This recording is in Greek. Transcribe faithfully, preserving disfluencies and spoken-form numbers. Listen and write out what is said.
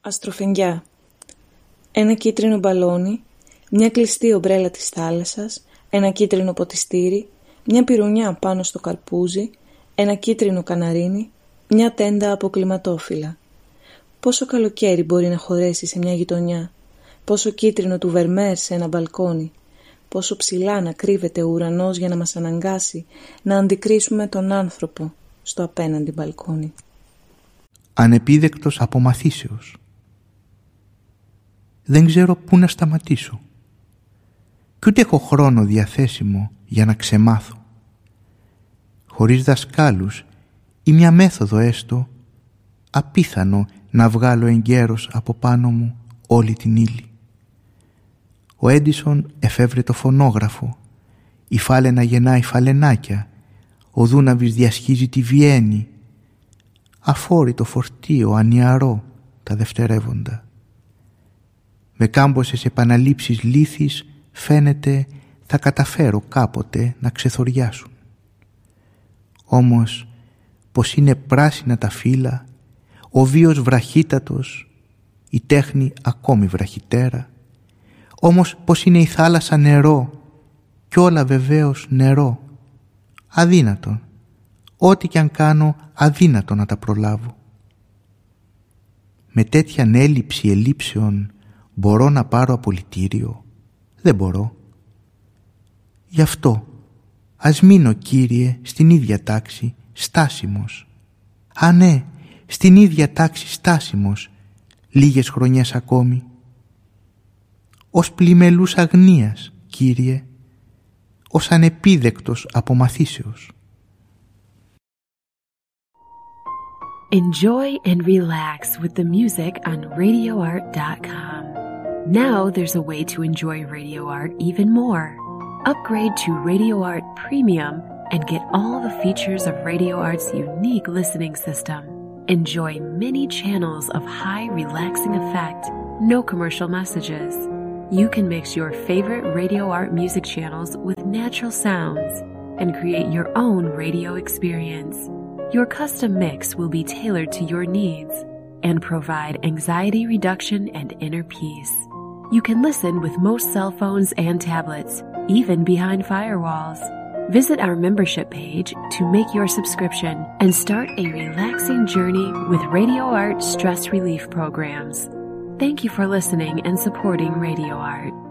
Αστροφενγκιά. Ένα κίτρινο μπαλόνι, μια κλειστή ομπρέλα της θάλασσας, ένα κίτρινο ποτιστήρι, μια πυρουνιά πάνω στο καρπούζι, ένα κίτρινο καναρίνι, μια τέντα από κλιματόφυλλα. Πόσο καλοκαίρι μπορεί να χωρέσει σε μια γειτονιά, πόσο κίτρινο του βερμέρ σε ένα μπαλκόνι, πόσο ψηλά να κρύβεται ο ουρανός για να μας αναγκάσει να αντικρίσουμε τον άνθρωπο στο απέναντι μπαλκόνι. Ανεπίδεκτος από μαθήσεως. Δεν ξέρω πού να σταματήσω. Κι ούτε έχω χρόνο διαθέσιμο για να ξεμάθω. Χωρίς δασκάλους ή μια μέθοδο έστω, απίθανο να βγάλω εγκαίρως από πάνω μου όλη την ύλη. Ο Έντισον εφεύρε το φωνόγραφο, η Φάλαινα γεννάει φαλενάκια, ο Δούναβης διασχίζει τη Βιέννη, αφόρητο φορτίο, ανιαρό τα δευτερεύοντα. Με κάμποσες επαναλήψεις λύθης φαίνεται θα καταφέρω κάποτε να ξεθοριάσουν. Όμως πως είναι πράσινα τα φύλλα, ο βίος βραχύτατος, η τέχνη ακόμη βραχυτέρα, όμως πως είναι η θάλασσα νερό κι όλα βεβαίως νερό. Αδύνατον, ό,τι κι αν κάνω αδύνατο να τα προλάβω. Με τέτοιαν έλλειψη ελλείψεων μπορώ να πάρω απολυτήριο? Δεν μπορώ. Γι' αυτό ας μείνω, Κύριε, στην ίδια τάξη στάσιμος. Α, ναι, στην ίδια τάξη στάσιμος λίγες χρονιές ακόμη. Ως πλημελούς αγνίας, Κύριε, ως ανεπίδεκτος από μαθήσεως. Enjoy and relax with the music on radio art dot com. Now there's a way to enjoy Radio Art even more. Upgrade to Radio Art Premium and get all the features of Radio Art's unique listening system. Enjoy many channels of high relaxing effect, no commercial messages. You can mix your favorite Radio Art music channels with natural sounds and create your own radio experience. Your custom mix will be tailored to your needs and provide anxiety reduction and inner peace. You can listen with most cell phones and tablets, even behind firewalls. Visit our membership page to make your subscription and start a relaxing journey with Radio Art stress relief programs. Thank you for listening and supporting Radio Art.